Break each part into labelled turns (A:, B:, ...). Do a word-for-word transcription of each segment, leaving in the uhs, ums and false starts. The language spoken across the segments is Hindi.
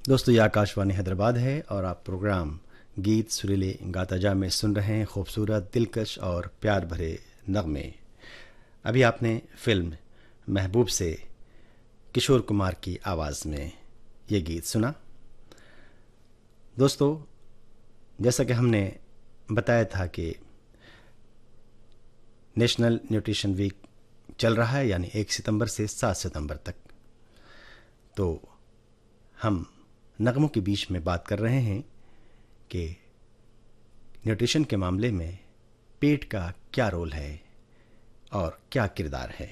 A: दोस्तों, ये आकाशवाणी हैदराबाद है और आप प्रोग्राम गीत सुरीले गाता जा में सुन रहे हैं खूबसूरत, दिलकश और प्यार भरे नगमे। अभी आपने फिल्म महबूब से किशोर कुमार की आवाज़ में ये गीत सुना। दोस्तों, जैसा कि हमने बताया था कि नेशनल न्यूट्रिशन वीक चल रहा है, यानी एक सितंबर से सात सितंबर तक, तो हम नगमों के बीच में बात कर रहे हैं कि न्यूट्रिशन के मामले में पेट का क्या रोल है और क्या किरदार है।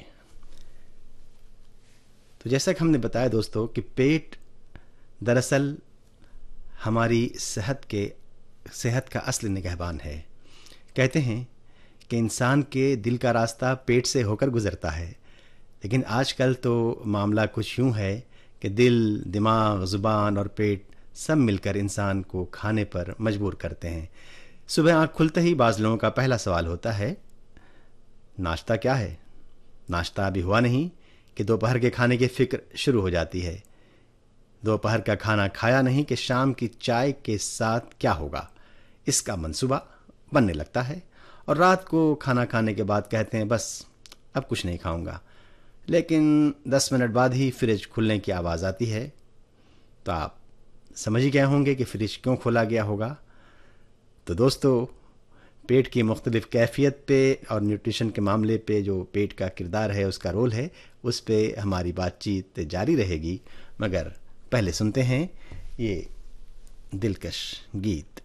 A: तो जैसा कि हमने बताया दोस्तों कि पेट दरअसल हमारी सेहत के सेहत का असली निगहबान है। कहते हैं कि इंसान के दिल का रास्ता पेट से होकर गुजरता है, लेकिन आजकल तो मामला कुछ यूँ है कि दिल, दिमाग, ज़ुबान और पेट सब मिलकर इंसान को खाने पर मजबूर करते हैं। सुबह आँख खुलते ही बाज़ लोगों का पहला सवाल होता है, नाश्ता क्या है? नाश्ता अभी हुआ नहीं कि दोपहर के खाने की फ़िक्र शुरू हो जाती है। दोपहर का खाना खाया नहीं कि शाम की चाय के साथ क्या होगा, इसका मंसूबा बनने लगता है। और रात को खाना खाने के बाद कहते हैं, बस अब कुछ नहीं खाऊंगा। लेकिन दस मिनट बाद ही फ्रिज खुलने की आवाज़ आती है। तो आप समझ ही गए होंगे कि फ्रिज क्यों खोला गया होगा। तो दोस्तों, पेट की मुख्तलिफ़ कैफियत पे और न्यूट्रिशन के मामले पे जो पेट का किरदार है, उसका रोल है, उस पे हमारी बातचीत जारी रहेगी। मगर पहले सुनते हैं ये दिलकश गीत।